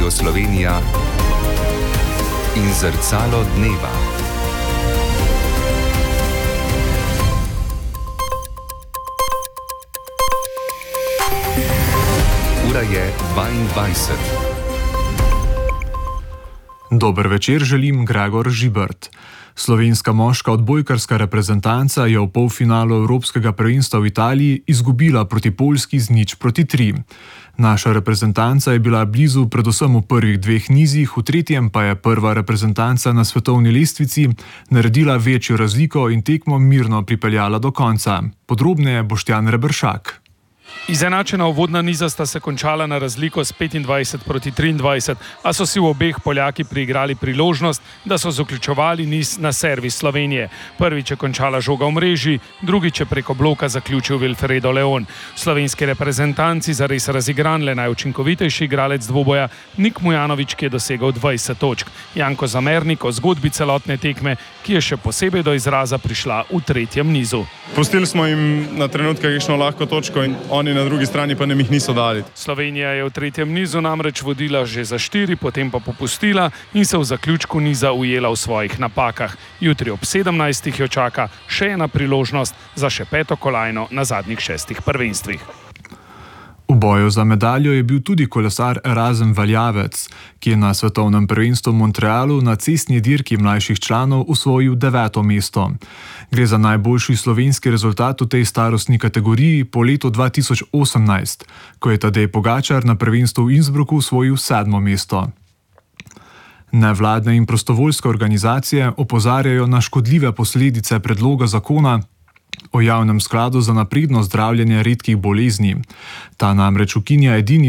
Radio Slovenija in Zrcalo dneva. Ura je 22. Dober večer želim, Gregor Žibert. Slovenska moška odbojkarska reprezentanca je v polfinalu Evropskega prvenstva v Italiji izgubila proti Poljski z 0-3. Naša reprezentanca je bila blizu predvsem v prvih dveh nizih, v tretjem pa je prva reprezentanca na svetovni lestvici naredila večjo razliko in tekmo mirno pripeljala do konca. Podrobneje Boštjan Reberšak. Izenačena uvodna niza sta se končala na razliko s 25-23, a so si v obeh Poljaki priigrali priložnost, da so zaključovali niz na servis Slovenije. Prvič je končala žoga v mreži, drugič je preko bloka zaključil Wilfredo Leon. Slovenski reprezentanci zares razigran, le najučinkovitejši igralec dvoboja Nik Mujanović, ki je dosegel 20 točk. Janko Zamernik o zgodbi celotne tekme, ki je še posebej do izraza prišla v tretjem nizu. Pustili smo jim na trenutke kakšno lahko točko in oni na drugi strani pa nam jih niso dali. Slovenija je v tretjem nizu namreč vodila že za 4, potem pa popustila in se v zaključku niza ujela v svojih napakah. Jutri ob 17. jo čaka še ena priložnost za še 5. kolajno na zadnjih 6 prvenstvih. V boju za medaljo je bil tudi kolesar Erazem Valjavec, ki je na svetovnem prvenstvu v Montrealu na cestni dirki mlajših članov osvojil 9. mesto. Gre za najboljši slovenski rezultat v tej starostni kategoriji po letu 2018, ko je Tadej Pogačar na prvenstvu v Innsbrucku osvojil 7. mesto. Nevladne in prostovoljske organizacije opozarjajo na škodljive posledice predloga zakona o javnem skladu za napredno zdravljenje redkih bolezni. Ta namreč ukinja edini